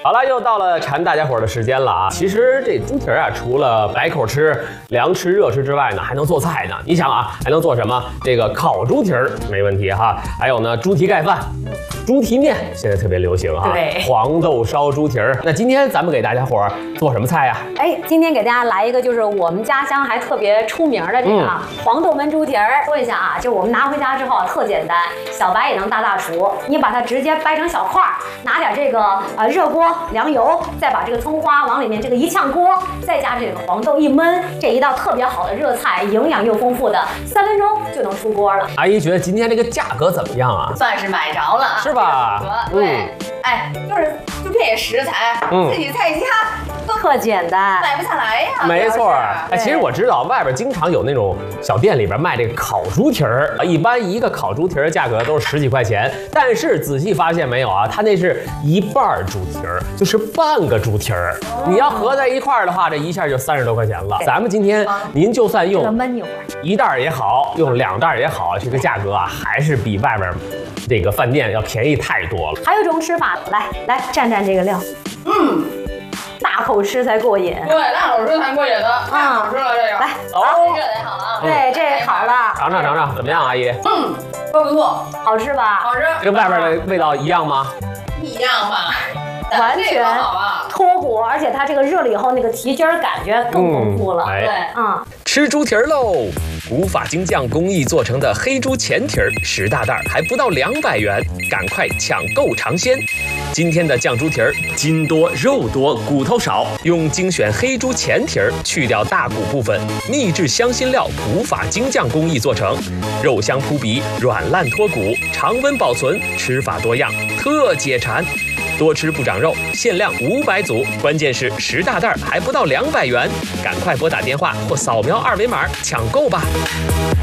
好了，又到了馋大家伙的时间了啊！其实这猪蹄啊，除了白口吃、凉吃、热吃之外呢，还能做菜呢。你想啊，还能做什么？这个烤猪蹄儿没问题哈。还有呢，猪蹄盖饭、猪蹄面现在特别流行哈。 对， 黄豆烧猪蹄儿。那今天咱们给大家伙做什么菜呀？ 哎，今天给大家来一个，就是我们家乡还特别出名的这个黄豆焖猪蹄儿。说一下啊，就我们拿回家之后特简单，小白也能大厨。你把它直接掰成小块儿，拿点这个热锅凉油，再把这个葱花往里面这个一炝锅，再加这个黄豆一焖，这一道特别好的热菜，营养又丰富的，3分钟就能出锅了。 阿姨觉得今天这个价格怎么样啊？ 算是买着了啊， 是吧？ 对，哎，就这些食材，自己在家都特简单， 买不下来呀。 没错，哎，其实我知道外边经常有那种小店里边卖这个烤猪蹄儿，一般一个烤猪蹄儿的价格都是10几块钱，但是仔细发现没有啊，它那是一半猪蹄儿，就是半个猪蹄儿，你要合在一块儿的话，这一下就30多块钱了。咱们今天您就算用焖一会儿 1袋也好，用2袋也好，这个价格啊还是比外边这个饭店要便宜太多了。 还有一种吃法，来蘸这个料，大口吃才过瘾。 对，大口吃才过瘾的，太好吃了这个。 来， 这得好了啊。 对，这好了， 尝尝，怎么样，阿姨？ 不错， 好吃吧？ 好吃。 跟外边的味道一样吗？ 一样吧， 完全好啊。 脱骨，而且它这个热了以后，那个蹄筋儿感觉更丰富了。 哎对， 吃猪蹄儿喽！古法精酱工艺做成的黑猪前蹄儿，10大袋还不到200元，赶快抢购尝鲜！今天的酱猪蹄儿筋多肉多骨头少，用精选黑猪前蹄儿去掉大骨部分，秘制香辛料古法精酱工艺做成，肉香扑鼻，软烂脱骨，常温保存，吃法多样，特解馋。多吃不长肉，限量500组，关键是10大袋还不到200元，赶快拨打电话或扫描2维码抢购吧。